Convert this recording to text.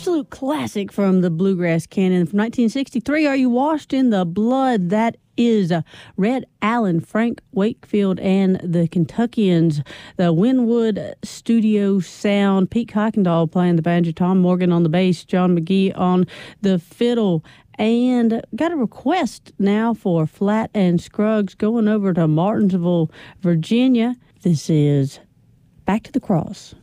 absolute classic from the Bluegrass Canon from 1963. Are You Washed in the Blood? That is Red Allen, Frank Wakefield, and the Kentuckians. The Winwood Studio Sound. Pete Kuykendall playing the banjo, Tom Morgan on the bass, John McGee on the fiddle. And got a request now for Flat and Scruggs going over to Martinsville, Virginia. This is Back to the Cross.